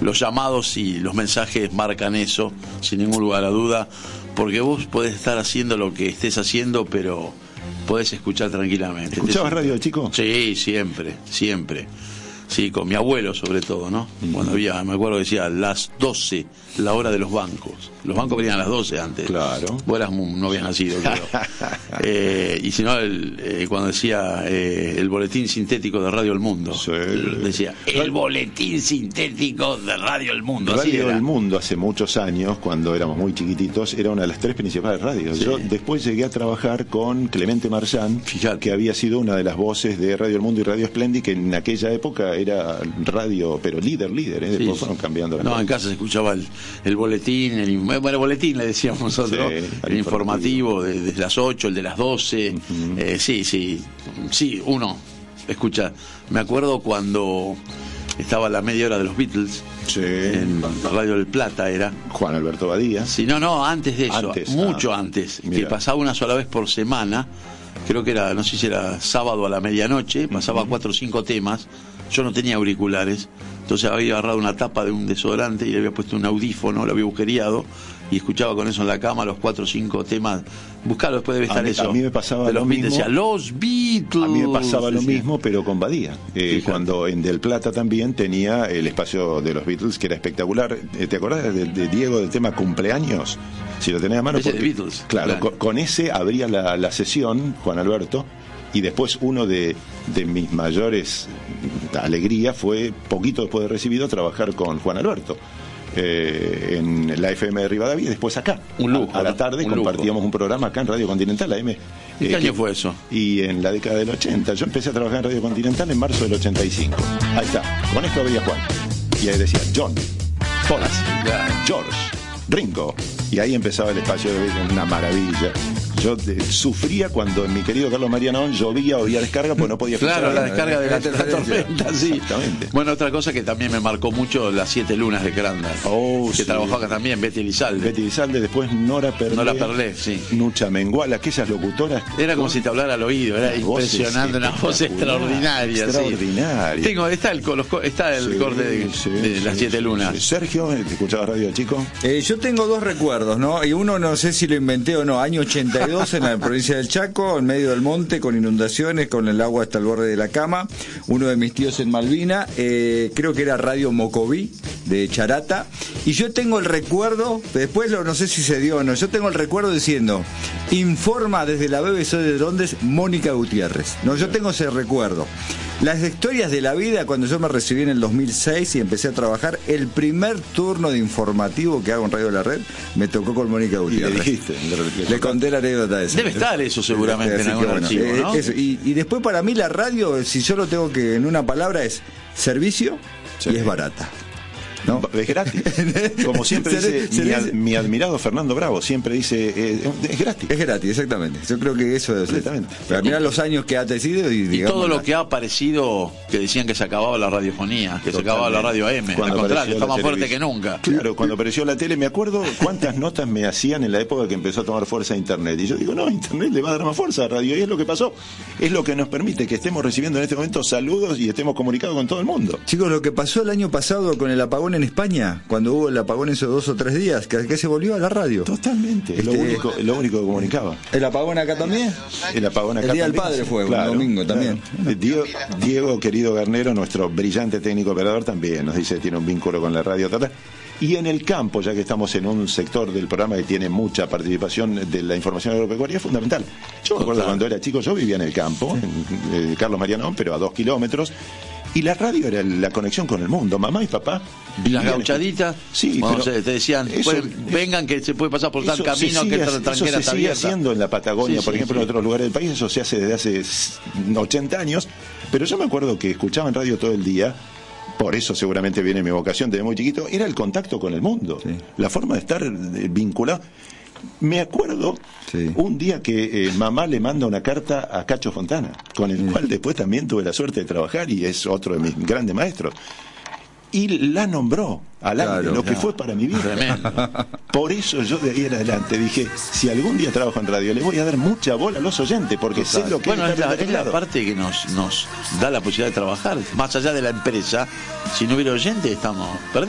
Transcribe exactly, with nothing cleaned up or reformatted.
los llamados y los mensajes marcan eso, sin ningún lugar a duda, porque vos podés estar haciendo lo que estés haciendo, pero podés escuchar tranquilamente. ¿Escuchabas radio de chico? Sí, siempre, siempre. Sí, con mi abuelo sobre todo, ¿no? Uh-huh. Cuando había, me acuerdo que decía las doce, la hora de los bancos. Los bancos venían a las doce antes. Claro. Vos eras, no habías nacido, creo. eh, y si no, el, eh, cuando decía eh, el boletín sintético de Radio El Mundo. Sí. Decía, el boletín sintético de Radio El Mundo. Radio El Mundo, hace muchos años, cuando éramos muy chiquititos, era una de las tres principales radios. Sí. Yo después llegué a trabajar con Clemente Marchán, Fíjate. que había sido una de las voces de Radio El Mundo y Radio Splendid, que en aquella época era radio, pero líder, líder, ¿eh? Después sí, fueron cambiando las No, cosas. En casa se escuchaba el, el boletín, el, bueno, el boletín le decíamos nosotros, sí, el informativo de, de las ocho, el de las doce, uh-huh. eh, sí, sí, sí, uno escucha. Me acuerdo cuando estaba la media hora de los Beatles, sí, en Radio del Plata era. Juan Alberto Badía. Sí, no, no, antes de eso, antes, mucho ah, antes, mira. que pasaba una sola vez por semana, creo que era, no sé si era sábado a la medianoche, pasaba uh-huh. cuatro o cinco temas. Yo no tenía auriculares, entonces había agarrado una tapa de un desodorante y le había puesto un audífono, lo había agujereado y escuchaba con eso en la cama los cuatro o cinco temas. Buscalo, después debe estar a mí, eso. A mí me pasaba de los lo Beatles, mismo. Decía, los Beatles. A mí me pasaba lo decía. mismo, pero con Badía. Eh, cuando en Del Plata también tenía el espacio de los Beatles, que era espectacular. Eh, ¿Te acordás de, de Diego del tema cumpleaños? Si lo tenés a mano. Ese porque, de Beatles. Claro, claro. Con, con ese abría la, la sesión, Juan Alberto. Y después uno de, de mis mayores alegrías fue, poquito después de recibido, trabajar con Juan Alberto eh, en la F M de Rivadavia y después acá. Un lujo. A, a la tarde un compartíamos lujo. un programa acá en Radio Continental, la M. ¿Y qué eh, año fue eso? Y en la década del ochenta. Yo empecé a trabajar en Radio Continental en marzo del ochenta y cinco. Ahí está. Con esto abría Juan. Y ahí decía John, Paul, George, Ringo. Y ahí empezaba el espacio de una maravilla. Yo de, sufría cuando en mi querido Carlos Mariano llovía o había descarga, pues no podía escuchar. Claro, la descarga de la, de la tormenta, sí. Exactamente. Bueno, otra cosa que también me marcó mucho, las siete lunas de Crandall. Oh, que sí. trabajó acá también, Betty Elizalde. Betty Elizalde, después Nora Perlé. Nora Perlé, sí. Nucha Mengual, aquellas locutoras. Era como si te hablara al oído, era impresionante, una voz extraordinaria. Extraordinaria. Sí. Tengo, está el, está el sí, corte de, sí, de sí, las siete sí, lunas. Sí. Sergio, ¿te escuchabas radio, chico? Eh, yo tengo dos recuerdos, ¿no? Y uno no sé si lo inventé o no, año ochenta y dos en la provincia del Chaco, en medio del monte, con inundaciones, con el agua hasta el borde de la cama. Uno de mis tíos en Malvina, eh, creo que era Radio Mocoví, de Charata. Y yo tengo el recuerdo, después lo, no sé si se dio o no, yo tengo el recuerdo diciendo, informa desde la B B C de Londres, Mónica Gutiérrez. No, yo tengo ese recuerdo. Las historias de la vida, cuando yo me recibí en el dos mil seis y empecé a trabajar, el primer turno de informativo que hago en Radio de la Red me tocó con Mónica Gutiérrez. Y le dijiste, le, le, le conté la anécdota esa. Debe estar eso seguramente en algún bueno, archivo, ¿no? eh, eso. Y, y después para mí la radio, si yo lo tengo que en una palabra, es servicio sí. y es barata. ¿No? Es gratis. Como siempre dice mi, ad, mi admirado Fernando Bravo, siempre dice, eh, es gratis. Es gratis, exactamente. Yo creo que eso es. Exactamente. Pero mira los años que ha tenido y, y todo lo la... que ha aparecido, que decían que se acababa la radiofonía, que Totalmente. se acababa la radio A M. Cuando al contrario, está más fuerte que nunca. Claro, cuando apareció la tele, me acuerdo cuántas notas me hacían en la época que empezó a tomar fuerza Internet. Y yo digo, no, Internet le va a dar más fuerza a radio. Y es lo que pasó. Es lo que nos permite que estemos recibiendo en este momento saludos y estemos comunicados con todo el mundo. Chicos, lo que pasó el año pasado con el apagón en España, cuando hubo el apagón esos dos o tres días, que, que se volvió a la radio. Totalmente, este, lo, único, lo único que comunicaba. ¿El apagón acá también? El apagón acá El Día también, del Padre fue, claro, un domingo claro. también. Diego, Diego, querido Garnero, nuestro brillante técnico operador, también nos dice que tiene un vínculo con la radio. Tata. Y en el campo, ya que estamos en un sector del programa que tiene mucha participación de la información agropecuaria, es fundamental. Yo me acuerdo cuando era chico, yo vivía en el campo, en eh, Carlos Mariano, pero a dos kilómetros. Y la radio era la conexión con el mundo. Mamá y papá. Y las gauchaditas. Sí, bueno, pero te decían, eso, pues, vengan que se puede pasar por tal camino, que esta tranquera está abierta. Eso se sigue haciendo en la Patagonia, sí, por sí, ejemplo, sí. en otros lugares del país. Eso se hace desde hace ochenta años. Pero yo me acuerdo que escuchaban radio todo el día. Por eso seguramente viene mi vocación desde muy chiquito. Era el contacto con el mundo. Sí. La forma de estar vinculado. Me acuerdo sí. un día que eh, mamá le manda una carta a Cacho Fontana, con el sí. cual después también tuve la suerte de trabajar y es otro de mis grandes maestros. Y la nombró al aire, claro, lo que claro. fue para mi vida. Tremendo. Por eso yo de ahí en adelante dije, si algún día trabajo en radio, le voy a dar mucha bola a los oyentes, porque Total. sé lo que bueno, es. Bueno, es, es la parte que nos, nos da la posibilidad de trabajar. Más allá de la empresa, si no hubiera oyentes, estamos perdidos.